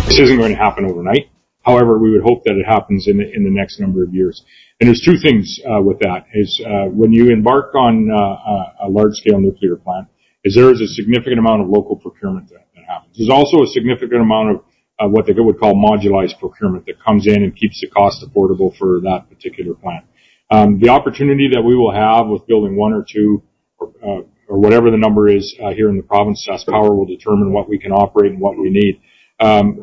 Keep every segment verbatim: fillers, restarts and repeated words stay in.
This isn't going to happen overnight. However, we would hope that it happens in the, in the next number of years. And there's two things uh, with that. Is uh, when you embark on uh, a large-scale nuclear plant, is there is a significant amount of local procurement that, that happens. There's also a significant amount of uh, what they would call modularized procurement that comes in and keeps the cost affordable for that particular plant. Um, the opportunity that we will have with building one or two or, uh, or whatever the number is uh, here in the province, SaskPower will determine what we can operate and what we need. Um,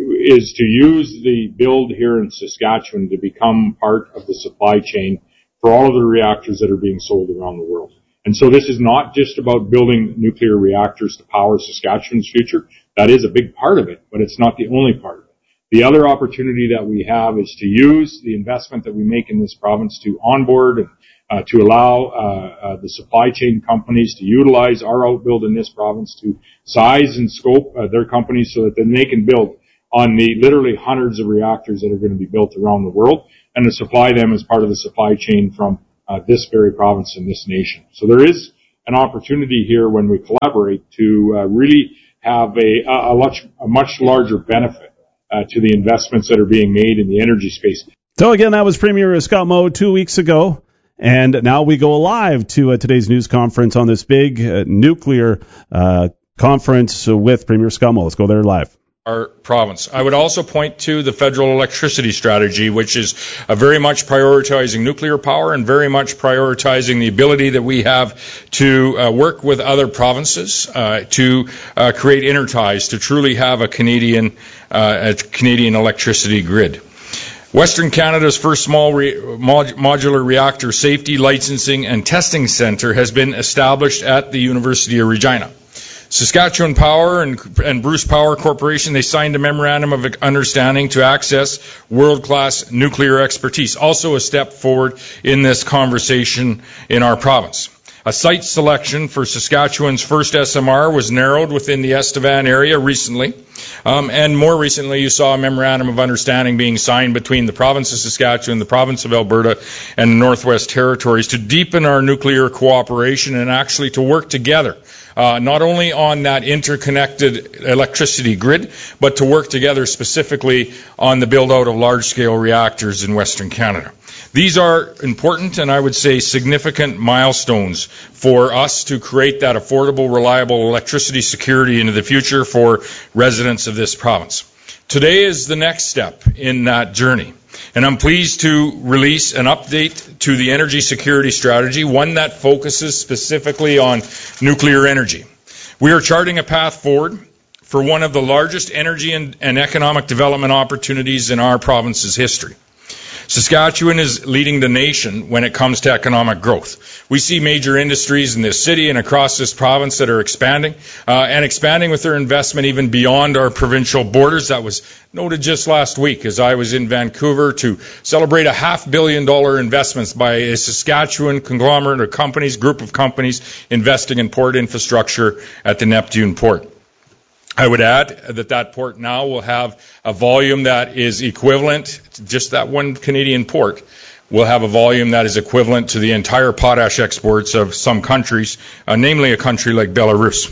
is to use the build here in Saskatchewan to become part of the supply chain for all of the reactors that are being sold around the world. And so this is not just about building nuclear reactors to power Saskatchewan's future. That is a big part of it, but it's not the only part of it. The other opportunity that we have is to use the investment that we make in this province to onboard and uh, to allow uh, uh, the supply chain companies to utilize our outbuild in this province to size and scope uh, their companies so that then they can build on the literally hundreds of reactors that are going to be built around the world and to supply them as part of the supply chain from uh, this very province and this nation. So there is an opportunity here when we collaborate to uh, really have a, a, much, a much larger benefit uh, to the investments that are being made in the energy space. So again, that was Premier Scott Moe two weeks ago. And now we go live to uh, today's news conference on this big uh, nuclear uh, conference with Premier Scott Moe. Let's go there live. Our province. I would also point to the federal electricity strategy, which is uh, very much prioritizing nuclear power and very much prioritizing the ability that we have to uh, work with other provinces uh, to uh, create interties, to truly have a Canadian, uh, a Canadian electricity grid. Western Canada's first small re- mod- modular reactor safety, licensing, and testing centre has been established at the University of Regina. Saskatchewan Power and, and Bruce Power Corporation, they signed a memorandum of understanding to access world-class nuclear expertise, also a step forward in this conversation in our province. A site selection for Saskatchewan's first S M R was narrowed within the Estevan area recently. Um, and more recently, you saw a memorandum of understanding being signed between the province of Saskatchewan, the province of Alberta, and the Northwest Territories to deepen our nuclear cooperation and actually to work together, uh, not only on that interconnected electricity grid, but to work together specifically on the build-out of large-scale reactors in Western Canada. These are important and I would say significant milestones for us to create that affordable, reliable electricity security into the future for residents of this province. Today is the next step in that journey, and I'm pleased to release an update to the energy security strategy, one that focuses specifically on nuclear energy. We are charting a path forward for one of the largest energy and, and economic development opportunities in our province's history. Saskatchewan is leading the nation when it comes to economic growth. We see major industries in this city and across this province that are expanding, uh, and expanding with their investment even beyond our provincial borders. That was noted just last week as I was in Vancouver to celebrate a half billion dollar investments by a Saskatchewan conglomerate of companies, group of companies investing in port infrastructure at the Neptune Port. I would add that that port now will have a volume that is equivalent, just that one Canadian port will have a volume that is equivalent to the entire potash exports of some countries, uh, namely a country like Belarus.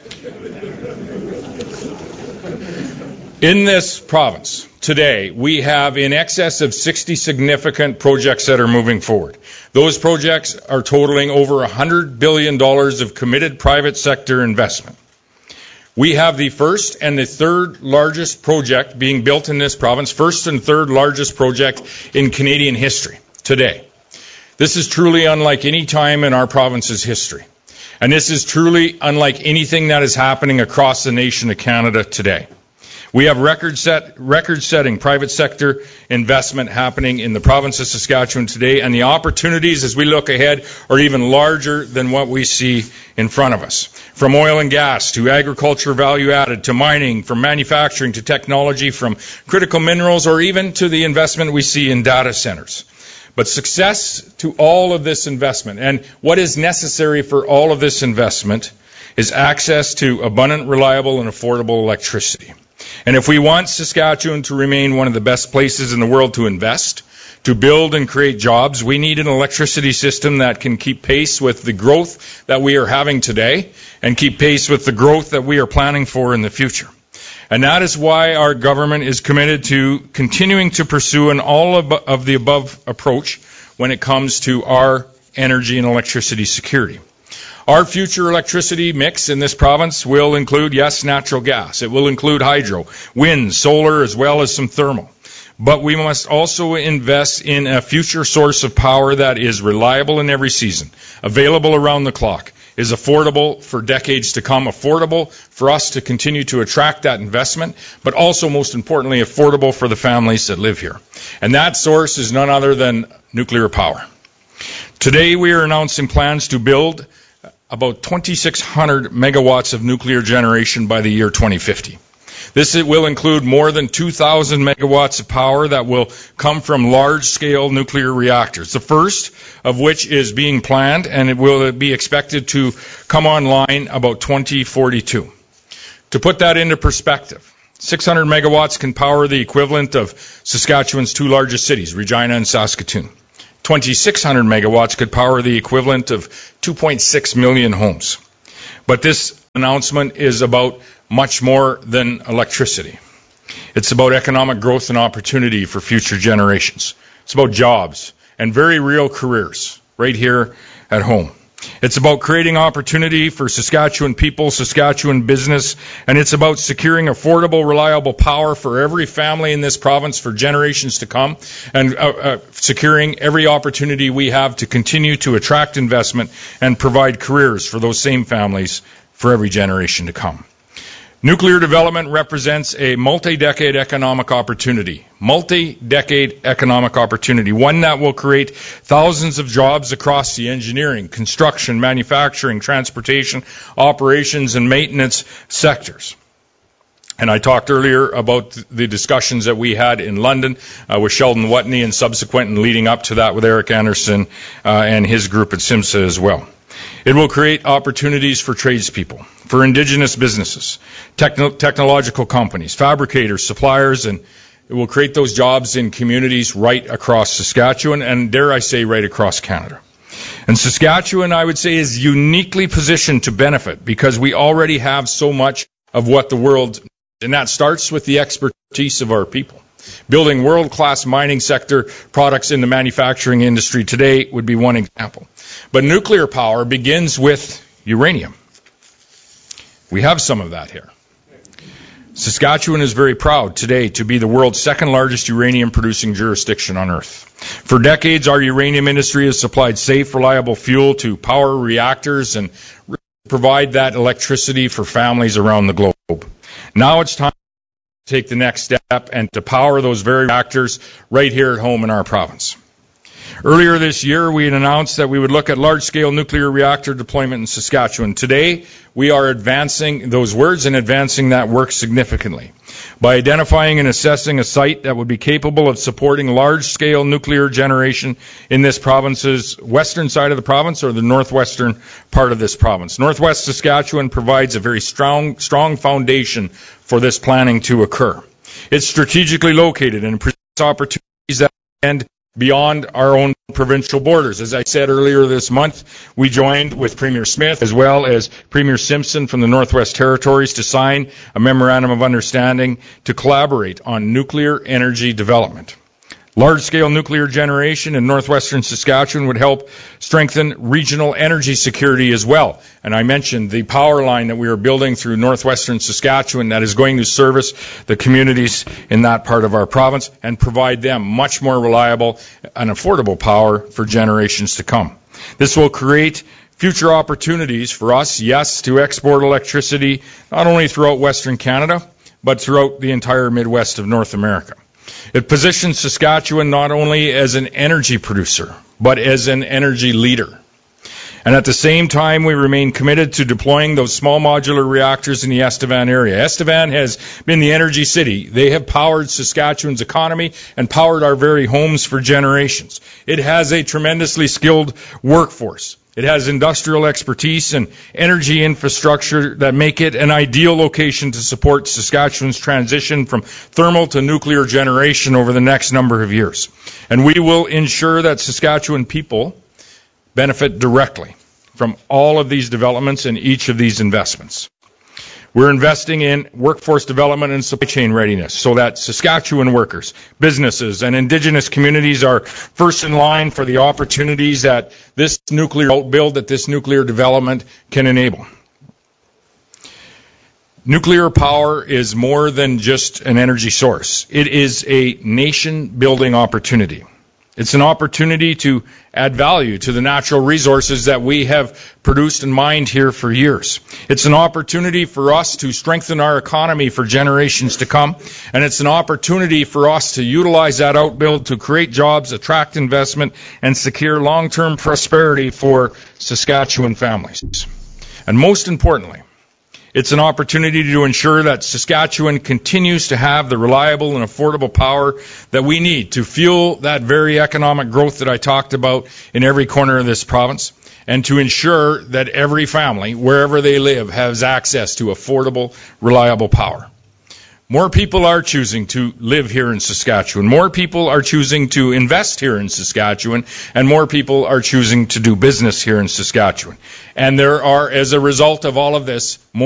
In this province today, we have in excess of sixty significant projects that are moving forward. Those projects are totaling over one hundred billion dollars of committed private sector investment. We have the first and the third largest project being built in this province, first and third largest project in Canadian history today. This is truly unlike any time in our province's history. And this is truly unlike anything that is happening across the nation of Canada today. We have record set, record-setting private sector investment happening in the province of Saskatchewan today, and the opportunities as we look ahead are even larger than what we see in front of us. From oil and gas to agriculture value added to mining, from manufacturing to technology, from critical minerals, or even to the investment we see in data centers. But success to all of this investment, and what is necessary for all of this investment, is access to abundant, reliable, and affordable electricity. And if we want Saskatchewan to remain one of the best places in the world to invest, to build and create jobs, we need an electricity system that can keep pace with the growth that we are having today and keep pace with the growth that we are planning for in the future. And that is why our government is committed to continuing to pursue an all of the above approach when it comes to our energy and electricity security. Our future electricity mix in this province will include, yes, natural gas. It will include hydro, wind, solar, as well as some thermal. But we must also invest in a future source of power that is reliable in every season, available around the clock, is affordable for decades to come, affordable for us to continue to attract that investment, but also, most importantly, affordable for the families that live here. And that source is none other than nuclear power. Today we are announcing plans to build about twenty-six hundred megawatts of nuclear generation by the year twenty fifty. This will include more than two thousand megawatts of power that will come from large-scale nuclear reactors, the first of which is being planned, and it will be expected to come online about twenty forty-two. To put that into perspective, six hundred megawatts can power the equivalent of Saskatchewan's two largest cities, Regina and Saskatoon. twenty-six hundred megawatts could power the equivalent of two point six million homes. But this announcement is about much more than electricity. It's about economic growth and opportunity for future generations. It's about jobs and very real careers right here at home. It's about creating opportunity for Saskatchewan people, Saskatchewan business, and it's about securing affordable, reliable power for every family in this province for generations to come, and uh, uh, securing every opportunity we have to continue to attract investment and provide careers for those same families for every generation to come. Nuclear development represents a multi-decade economic opportunity, multi-decade economic opportunity, one that will create thousands of jobs across the engineering, construction, manufacturing, transportation, operations, and maintenance sectors. And I talked earlier about the discussions that we had in London uh, with Sheldon Watney, and subsequent and leading up to that with Eric Anderson uh, and his group at SIMSA as well. It will create opportunities for tradespeople, for Indigenous businesses, techno- technological companies, fabricators, suppliers, and it will create those jobs in communities right across Saskatchewan and, dare I say, right across Canada. And Saskatchewan, I would say, is uniquely positioned to benefit because we already have so much of what the world, and that starts with the expertise of our people. Building world-class mining sector products in the manufacturing industry today would be one example. But nuclear power begins with uranium. We have some of that here. Saskatchewan is very proud today to be the world's second largest uranium-producing jurisdiction on Earth. For decades, our uranium industry has supplied safe, reliable fuel to power reactors and provide that electricity for families around the globe. Now it's time to take the next step and to power those very reactors right here at home in our province. Earlier this year, we had announced that we would look at large-scale nuclear reactor deployment in Saskatchewan. Today, we are advancing those words and advancing that work significantly by identifying and assessing a site that would be capable of supporting large-scale nuclear generation in this province's western side of the province or the northwestern part of this province. Northwest Saskatchewan provides a very strong, strong foundation for this planning to occur. It's strategically located and presents opportunities that end beyond our own provincial borders. As I said earlier this month, we joined with Premier Smith as well as Premier Simpson from the Northwest Territories to sign a memorandum of understanding to collaborate on nuclear energy development. Large-scale nuclear generation in northwestern Saskatchewan would help strengthen regional energy security as well. And I mentioned the power line that we are building through northwestern Saskatchewan that is going to service the communities in that part of our province and provide them much more reliable and affordable power for generations to come. This will create future opportunities for us, yes, to export electricity not only throughout Western Canada, but throughout the entire Midwest of North America. It positions Saskatchewan not only as an energy producer, but as an energy leader. And at the same time, we remain committed to deploying those small modular reactors in the Estevan area. Estevan has been the energy city. They have powered Saskatchewan's economy and powered our very homes for generations. It has a tremendously skilled workforce. It has industrial expertise and energy infrastructure that make it an ideal location to support Saskatchewan's transition from thermal to nuclear generation over the next number of years. And we will ensure that Saskatchewan people benefit directly from all of these developments and each of these investments. We're investing in workforce development and supply chain readiness so that Saskatchewan workers, businesses, and Indigenous communities are first in line for the opportunities that this nuclear outbuild, that this nuclear development can enable. Nuclear power is more than just an energy source. It is a nation-building opportunity. It's an opportunity to add value to the natural resources that we have produced and mined here for years. It's an opportunity for us to strengthen our economy for generations to come, and it's an opportunity for us to utilize that outbuild to create jobs, attract investment, and secure long-term prosperity for Saskatchewan families. And most importantly, it's an opportunity to ensure that Saskatchewan continues to have the reliable and affordable power that we need to fuel that very economic growth that I talked about in every corner of this province, and to ensure that every family, wherever they live, has access to affordable, reliable power. More people are choosing to live here in Saskatchewan. More people are choosing to invest here in Saskatchewan, and more people are choosing to do business here in Saskatchewan. And there are, as a result of all of this, more